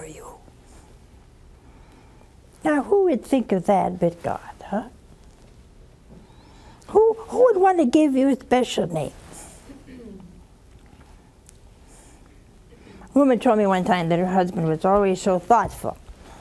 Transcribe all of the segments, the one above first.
for you. Now, who would think of that but God, huh? Who would want to give you a special name? A woman told me one time that her husband was always so thoughtful.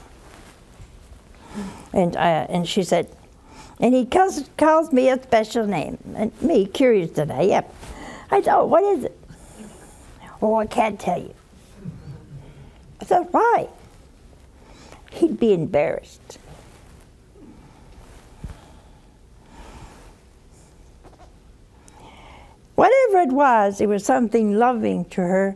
And she said, and he calls me a special name. And me, curious today, yep. I said, oh, what is it? Oh, I can't tell you. I said, why? He'd be embarrassed. Whatever it was something loving to her.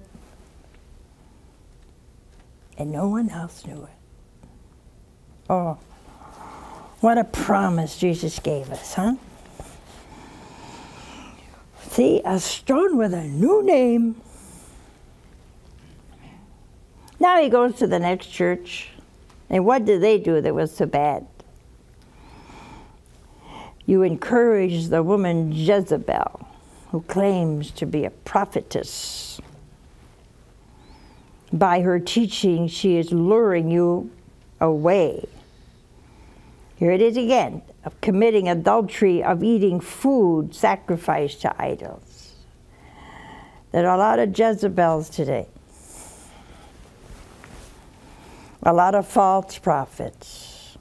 And no one else knew it. Oh, what a promise Jesus gave us, huh? See, a stone with a new name. Now he goes to the next church. And what did they do that was so bad? You encourage the woman Jezebel, who claims to be a prophetess. By her teaching, she is luring you away. Here it is again, of committing adultery, of eating food sacrificed to idols. There are a lot of Jezebels today. A lot of false prophets.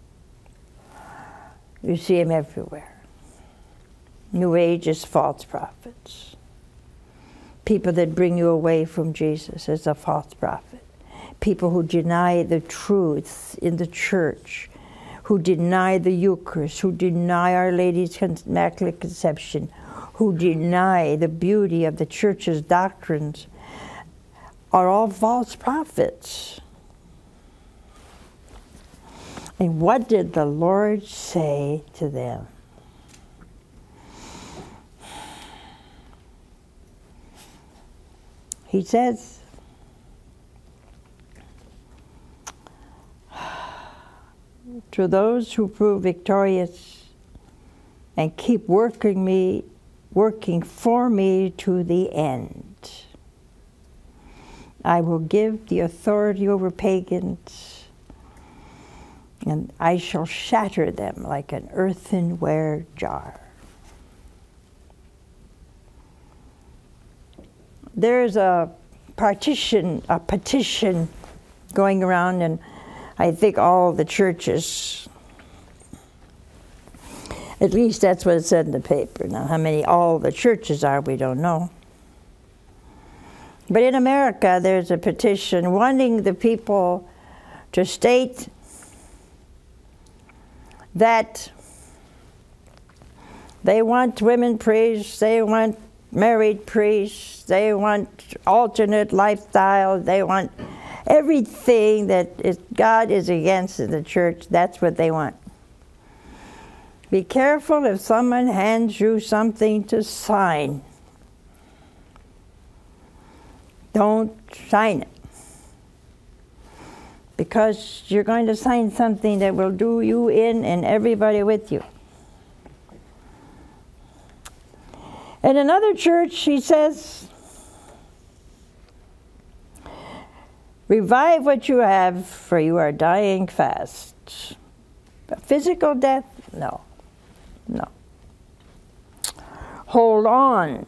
You see them everywhere. New Age is false prophets. People that bring you away from Jesus as a false prophet. People who deny the truth in the church, who deny the Eucharist, who deny Our Lady's Immaculate Conception, who deny the beauty of the church's doctrines, are all false prophets. And what did the Lord say to them? He says, to those who prove victorious and keep working for me to the end, I will give the authority over pagans, and I shall shatter them like an earthenware jar. There's a petition going around, and I think all the churches, at least that's what it said in the paper. Now, how many all the churches are, we don't know. But in America, there's a petition wanting the people to state that they want women priests, they want married priests, they want alternate lifestyle, they want everything that God is against in the church. That's what they want. Be careful if someone hands you something to sign. Don't sign it. Because you're going to sign something that will do you in and everybody with you. In another church, he says, revive what you have, for you are dying fast. But physical death? No. No. Hold on.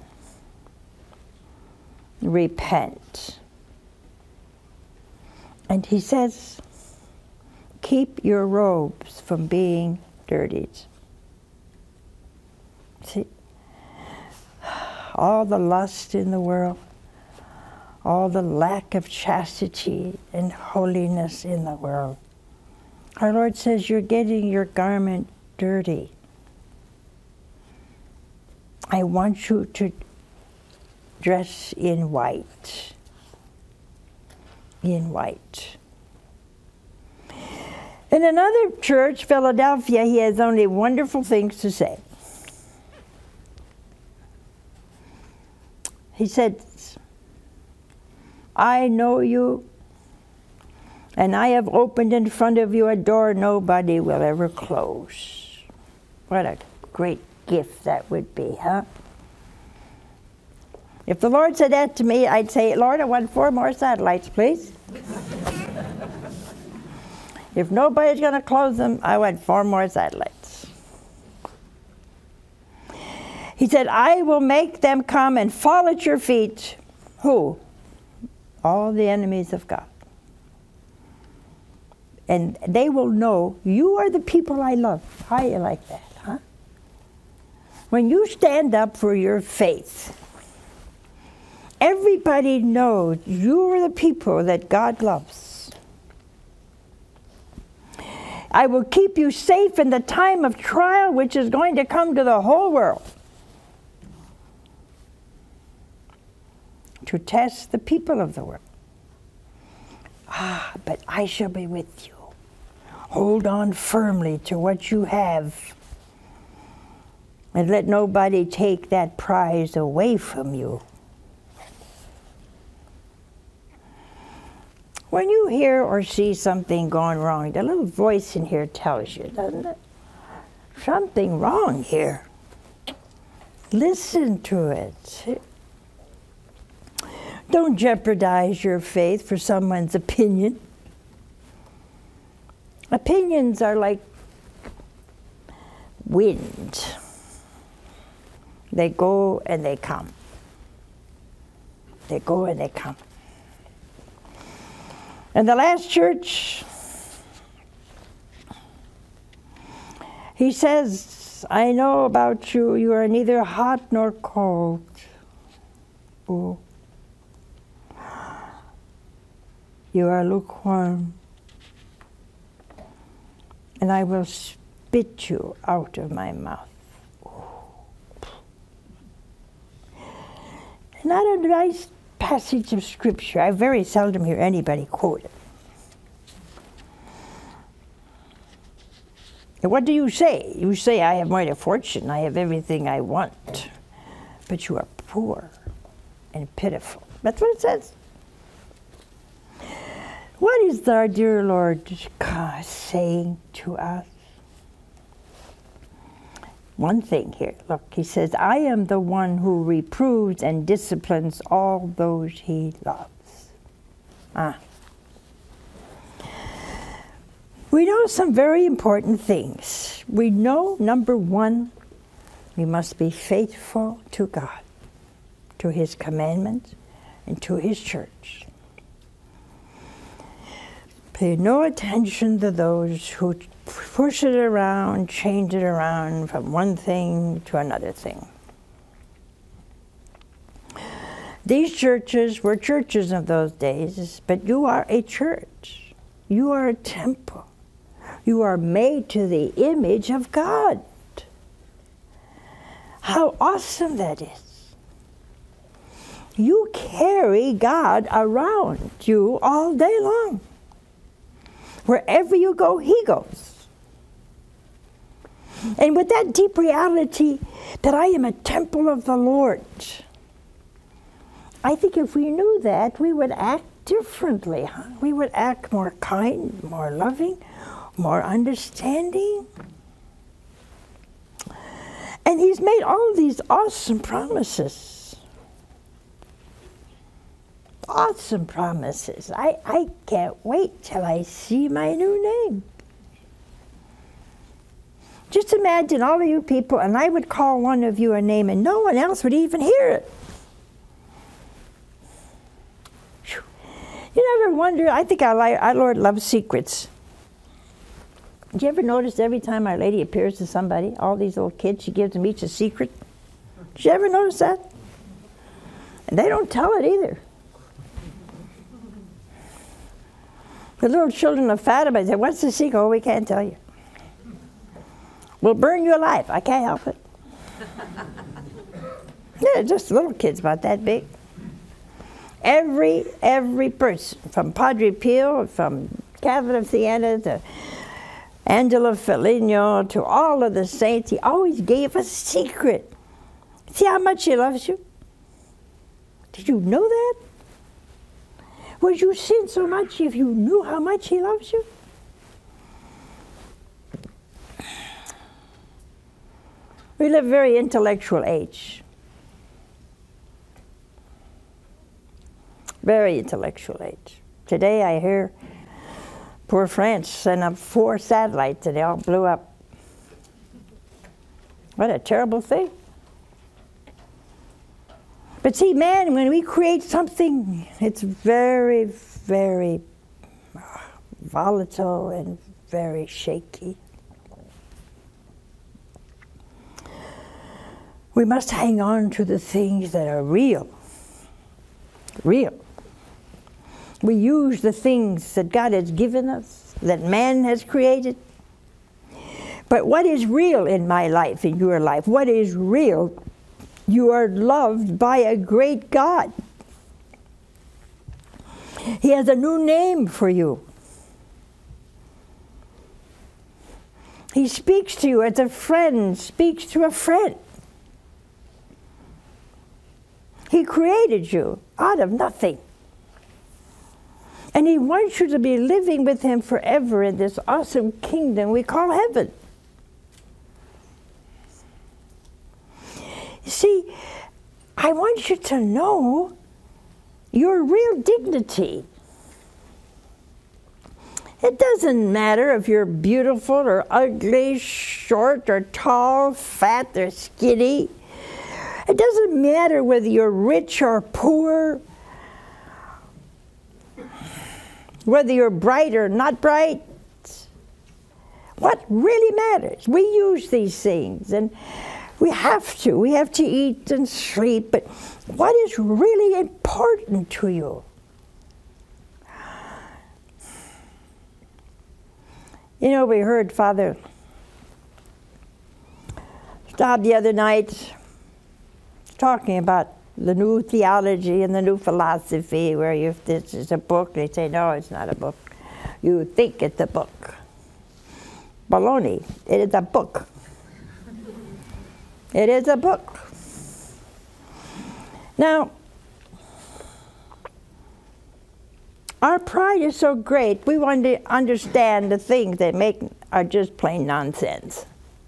Repent. And he says, keep your robes from being dirtied. See, all the lust in the world, all the lack of chastity and holiness in the world. Our Lord says, you're getting your garment dirty. I want you to dress in white. In white. In another church, Philadelphia, he has only wonderful things to say. He said, I know you, and I have opened in front of you a door nobody will ever close. What a great gift that would be, huh? If the Lord said that to me, I'd say, Lord, I want 4 more satellites, please. If nobody's going to close them, I want 4 more satellites. He said, I will make them come and fall at your feet. Who? All the enemies of God. And they will know you are the people I love. How you like that, huh? When you stand up for your faith, everybody knows you are the people that God loves. I will keep you safe in the time of trial which is going to come to the whole world, to test the people of the world. But I shall be with you. Hold on firmly to what you have, and let nobody take that prize away from you. When you hear or see something going wrong, the little voice in here tells you, doesn't it? Something wrong here. Listen to it. Don't jeopardize your faith for someone's opinion. Opinions are like wind. They go and they come. They go and they come. In the last church, he says, I know about you, you are neither hot nor cold. Ooh. You are lukewarm, and I will spit you out of my mouth. Not a nice passage of scripture. I very seldom hear anybody quote it. And what do you say? You say, I have made a fortune, I have everything I want, but you are poor and pitiful. That's what it says. What is our dear Lord saying to us? One thing here, look, he says, I am the one who reproves and disciplines all those he loves. We know some very important things. We know, number one, we must be faithful to God, to his commandments, and to his church. Pay no attention to those who push it around, change it around from one thing to another thing. These churches were churches of those days, but you are a church. You are a temple. You are made to the image of God. How awesome that is. You carry God around you all day long. Wherever you go, he goes. And with that deep reality that I am a temple of the Lord, I think if we knew that, we would act differently. Huh? We would act more kind, more loving, more understanding. And he's made all these awesome promises. Awesome promises. I can't wait till I see my new name. Just imagine all of you people, and I would call one of you a name, and no one else would even hear it. Whew. You never wonder, I think our Lord loves secrets. Did you ever notice every time Our Lady appears to somebody, all these little kids, she gives them each a secret? Did you ever notice that? And they don't tell it either. The little children of Fatima said, what's the secret? Oh, we can't tell you. We'll burn you alive. I can't help it. Yeah, just little kids about that big. Every person, from Padre Pio, from Catherine of Siena, to Angelo Foligno, to all of the saints, he always gave a secret. See how much he loves you? Did you know that? Would you sin so much if you knew how much he loves you? We live a very intellectual age. Very intellectual age. Today I hear Poor France sent up 4 satellites and they all blew up. What a terrible thing. But see, man, when we create something, it's very, very volatile and very shaky. We must hang on to the things that are real. Real. We use the things that God has given us, that man has created. But what is real in my life, in your life? What is real? You are loved by a great God. He has a new name for you. He speaks to you as a friend speaks to a friend. He created you out of nothing. And He wants you to be living with Him forever in this awesome kingdom we call heaven. You see, I want you to know your real dignity. It doesn't matter if you're beautiful or ugly, short or tall, fat or skinny. It doesn't matter whether you're rich or poor, whether you're bright or not bright. What really matters? We use these things, and we have to. We have to eat and sleep, but what is really important to you? You know, we heard Father Staub the other night talking about the new theology and the new philosophy, where if this is a book, they say, no, it's not a book. You think it's a book. Baloney. It is a book. It is a book. Now, our pride is so great, we want to understand the things that are just plain nonsense.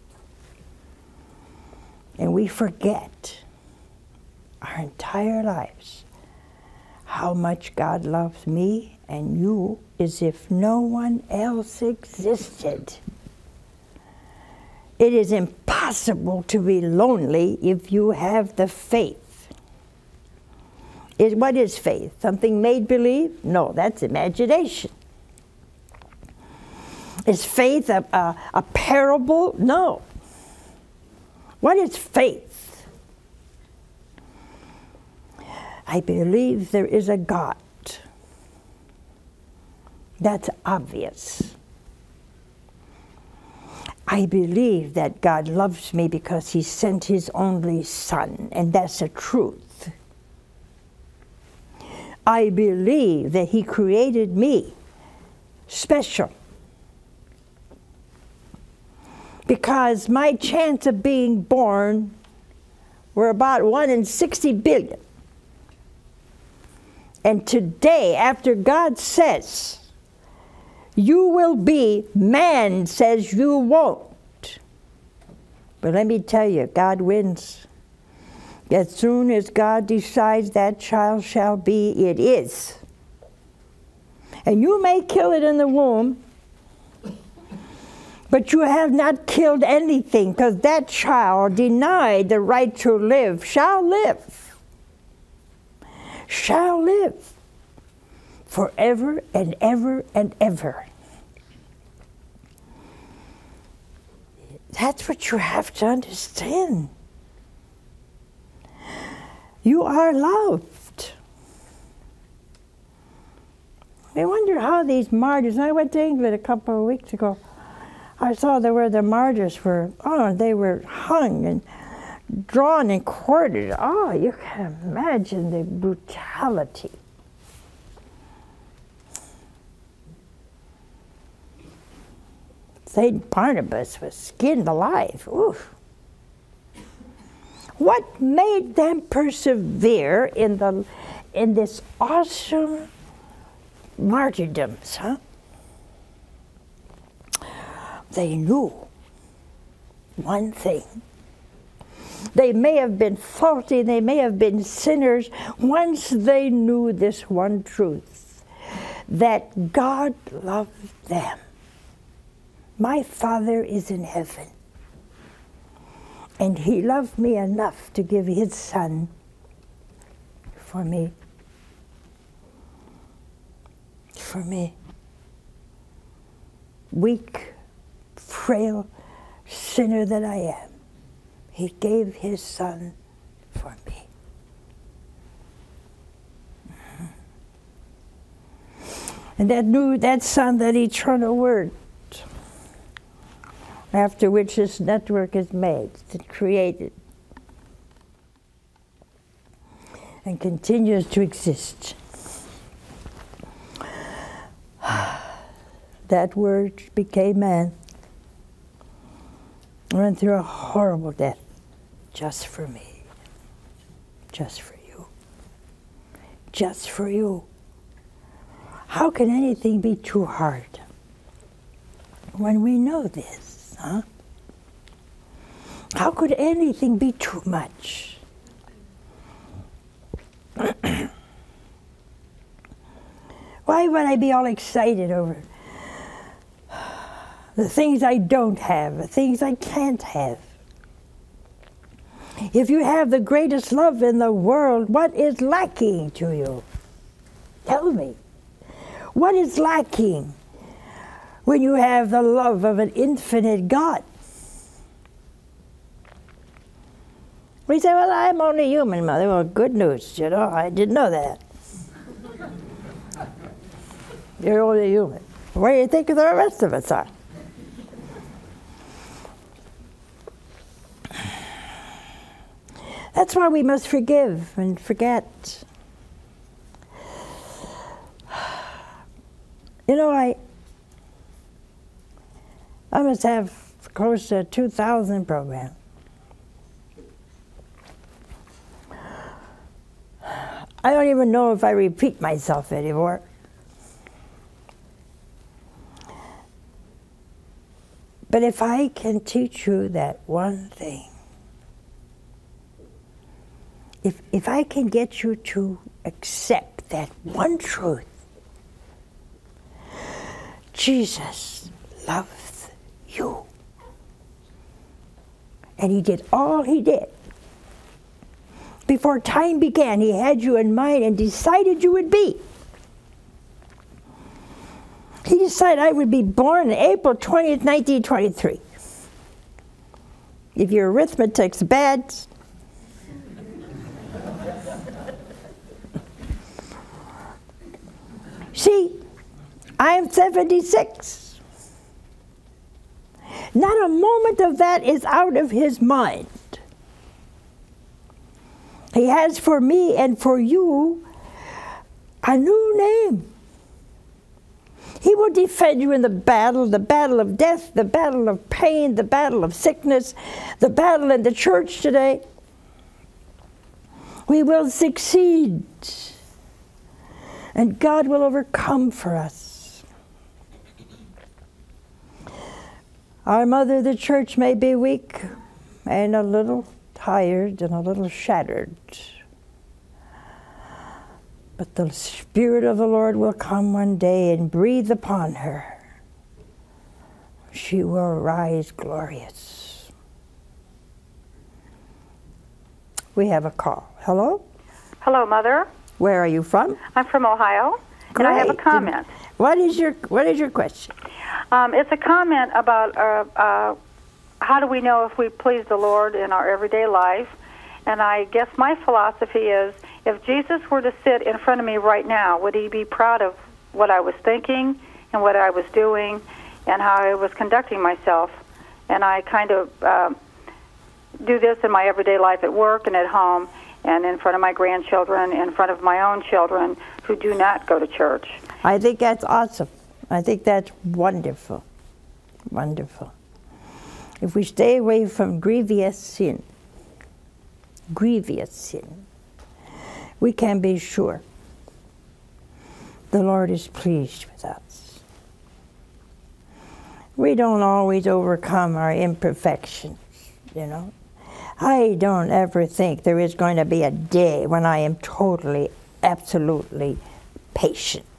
And we forget our entire lives how much God loves me and you as if no one else existed. It is impossible to be lonely if you have the faith. What is faith? Something made-believe? No, that's imagination. Is faith a parable? No. What is faith? I believe there is a God. That's obvious. I believe that God loves me because He sent His only Son, and that's the truth. I believe that He created me special because my chance of being born were about 1 in 60 billion. And today, after God says, you will be, man says you won't. But let me tell you, God wins. As soon as God decides that child shall be, it is. And you may kill it in the womb, but you have not killed anything, because that child, denied the right to live, shall live. Shall live forever and ever and ever. That's what you have to understand. You are loved. I wonder how these martyrs, I went to England a couple of weeks ago, I saw where the martyrs were, they were hung and drawn and quartered. Oh, you can imagine the brutality. St. Barnabas was skinned alive. Oof. What made them persevere in this awesome martyrdoms, huh? They knew one thing. They may have been faulty, they may have been sinners, once they knew this one truth, that God loved them. My Father is in heaven, and He loved me enough to give His Son for me. For me. Weak, frail sinner that I am, He gave His Son for me. And that Son, that eternal Word, after which this network is made and created and continues to exist. That Word became man, went through a horrible death just for me, just for you, just for you. How can anything be too hard when we know this, huh? How could anything be too much? Why would I be all excited over the things I don't have, the things I can't have? If you have the greatest love in the world, what is lacking to you? Tell me. What is lacking when you have the love of an infinite God? We say, well, I'm only human, Mother. Well, good news, you know, I didn't know that. You're only human. What do you think the rest of us are? That's why we must forgive and forget. You know, I must have close to 2,000 programs. I don't even know if I repeat myself anymore. But if I can teach you that one thing, if I can get you to accept that one truth, Jesus loves you. And He did all He did. Before time began, He had you in mind and decided you would be. He decided I would be born on April 20th, 1923. If your arithmetic's bad, see, I'm 76. Not a moment of that is out of His mind. He has for me and for you a new name. He will defend you in the battle of death, the battle of pain, the battle of sickness, the battle in the church today. We will succeed, and God will overcome for us. Our mother, the church, may be weak and a little tired and a little shattered, but the Spirit of the Lord will come one day and breathe upon her. She will rise glorious. We have a call. Hello? Hello, Mother. Where are you from? I'm from Ohio, and I have a comment. What is your question? It's a comment about how do we know if we please the Lord in our everyday life? And I guess my philosophy is, if Jesus were to sit in front of me right now, would He be proud of what I was thinking and what I was doing and how I was conducting myself? And I kind of do this in my everyday life at work and at home and in front of my grandchildren, in front of my own children who do not go to church. I think that's awesome. I think that's wonderful. Wonderful. If we stay away from grievous sin, we can be sure the Lord is pleased with us. We don't always overcome our imperfections, you know. I don't ever think there is going to be a day when I am totally, absolutely patient.